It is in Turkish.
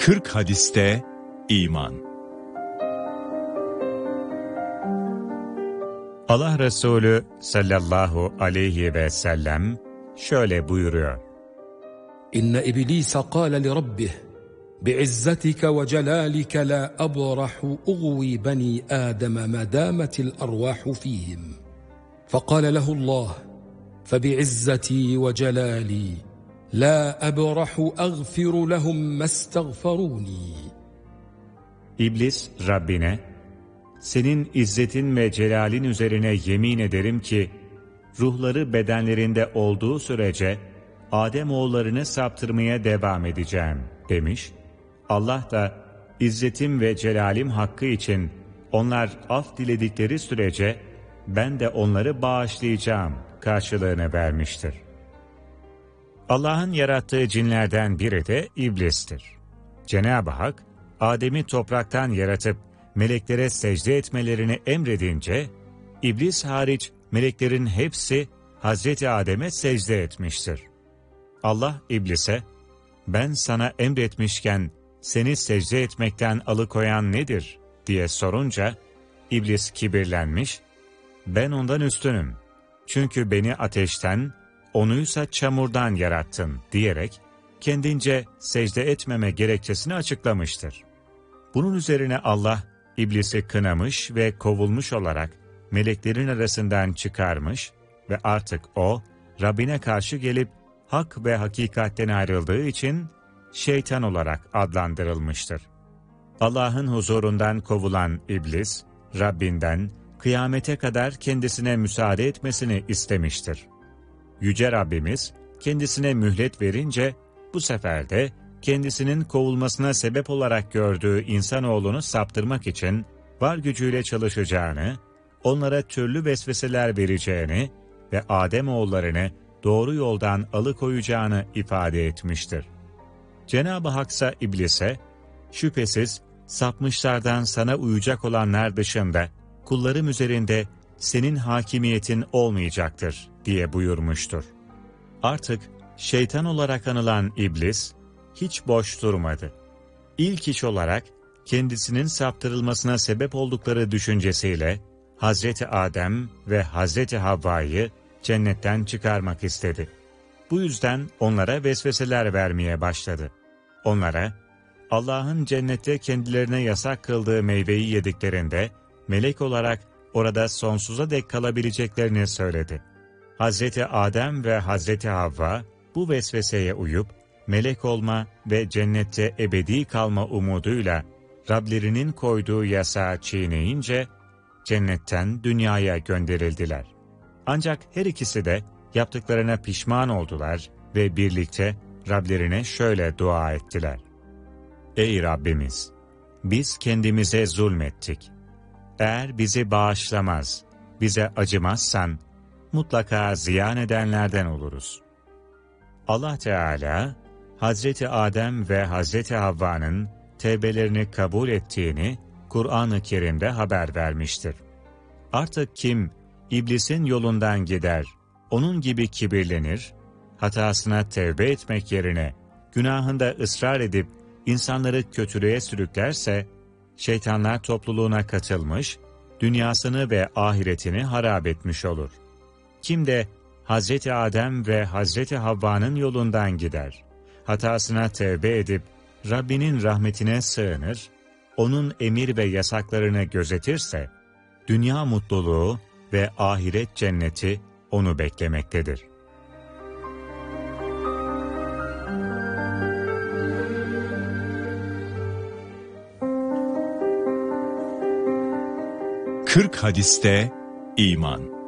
40 hadiste iman. Allah Resulü sallallahu aleyhi ve sellem şöyle buyuruyor. İnne iblise kâle li rabbih bi'izzetike ve celalike la abrahu ugwi bani Adem ma dâmetil arvahu fihim. Fekâle lehullah febi'izzetî ve celâlî la abrahu aghfiru lehum mestagferûnî. İblis Rabbine, senin izzetin ve celalin üzerine yemin ederim ki, ruhları bedenlerinde olduğu sürece Adem oğullarını saptırmaya devam edeceğim demiş. Allah da izzetim ve celalim hakkı için onlar af diledikleri sürece ben de onları bağışlayacağım karşılığını vermiştir. Allah'ın yarattığı cinlerden biri de iblistir. Cenab-ı Hak, Adem'i topraktan yaratıp meleklere secde etmelerini emredince, iblis hariç meleklerin hepsi Hazreti Adem'e secde etmiştir. Allah iblise, ben sana emretmişken seni secde etmekten alıkoyan nedir diye sorunca, iblis kibirlenmiş, ben ondan üstünüm. Çünkü beni ateşten, onuysa çamurdan yarattın diyerek, kendince secde etmeme gerekçesini açıklamıştır. Bunun üzerine Allah, iblisi kınamış ve kovulmuş olarak meleklerin arasından çıkarmış ve artık o, Rabbine karşı gelip hak ve hakikatten ayrıldığı için şeytan olarak adlandırılmıştır. Allah'ın huzurundan kovulan iblis, Rabbinden kıyamete kadar kendisine müsaade etmesini istemiştir. Yüce Rabbimiz kendisine mühlet verince, bu sefer de kendisinin kovulmasına sebep olarak gördüğü insanoğlunu saptırmak için var gücüyle çalışacağını, onlara türlü vesveseler vereceğini ve Ademoğullarını doğru yoldan alıkoyacağını ifade etmiştir. Cenab-ı Hak ise iblise, şüphesiz sapmışlardan sana uyacak olanlar dışında kullarım üzerinde senin hakimiyetin olmayacaktır diye buyurmuştur. Artık şeytan olarak anılan iblis hiç boş durmadı. İlk iş olarak kendisinin saptırılmasına sebep oldukları düşüncesiyle Hazreti Adem ve Hazreti Havva'yı cennetten çıkarmak istedi. Bu yüzden onlara vesveseler vermeye başladı. Onlara, Allah'ın cennette kendilerine yasak kıldığı meyveyi yediklerinde melek olarak orada sonsuza dek kalabileceklerini söyledi. Hazreti Adem ve Hazreti Havva bu vesveseye uyup melek olma ve cennette ebedi kalma umuduyla Rablerinin koyduğu yasağı çiğneyince cennetten dünyaya gönderildiler. Ancak her ikisi de yaptıklarına pişman oldular ve birlikte Rablerine şöyle dua ettiler. Ey Rabbimiz! Biz kendimize zulmettik. Eğer bizi bağışlamaz, bize acımazsan mutlaka ziyan edenlerden oluruz. Allah Teala, Hazreti Adem ve Hazreti Havva'nın tevbelerini kabul ettiğini Kur'an-ı Kerim'de haber vermiştir. Artık kim iblisin yolundan gider, onun gibi kibirlenir, hatasına tevbe etmek yerine günahında ısrar edip insanları kötülüğe sürüklerse, şeytanlar topluluğuna katılmış, dünyasını ve ahiretini harap etmiş olur. Kim de Hazreti Adem ve Hazreti Havva'nın yolundan gider, hatasına tevbe edip Rabbinin rahmetine sığınır, onun emir ve yasaklarını gözetirse, dünya mutluluğu ve ahiret cenneti onu beklemektedir. Kırk hadiste iman.